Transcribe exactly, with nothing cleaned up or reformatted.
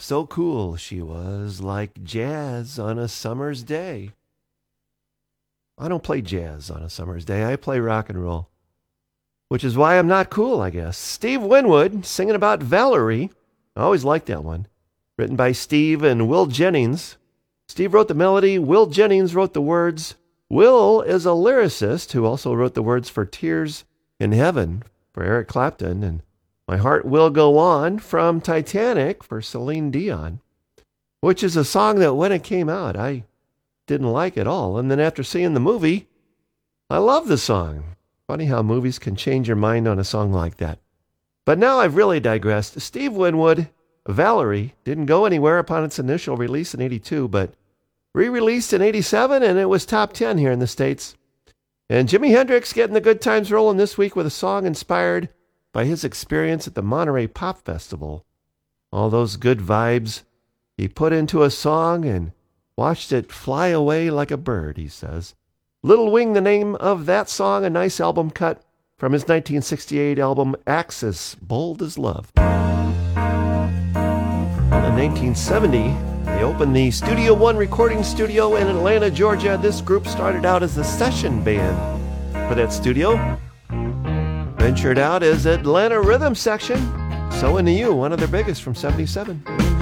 So cool she was, like jazz on a summer's day. I don't play jazz on a summer's day. I play rock and roll, which is why I'm not cool, I guess. Steve Winwood singing about Valerie. I always liked that one. Written by Steve and Will Jennings. Steve wrote the melody. Will Jennings wrote the words. Will is a lyricist who also wrote the words for Tears in Heaven for Eric Clapton and My Heart Will Go On from Titanic for Celine Dion, which is a song that when it came out, I didn't like at all. And then after seeing the movie, I love the song. Funny how movies can change your mind on a song like that. But now I've really digressed. Steve Winwood, Valerie, didn't go anywhere upon its initial release in eighty-two, but re-released in eighty-seven, and it was top ten here in the States. And Jimi Hendrix getting the good times rolling this week with a song inspired by his experience at the Monterey Pop Festival. All those good vibes he put into a song and watched it fly away like a bird, he says. Little Wing, the name of that song, a nice album cut from his nineteen sixty-eight album Axis, Bold as Love. In nineteen seventy, they opened the Studio One recording studio in Atlanta, Georgia. This group started out as a session band for that studio. Ventured out as Atlanta Rhythm Section. So Into You, one of their biggest from seventy-seven.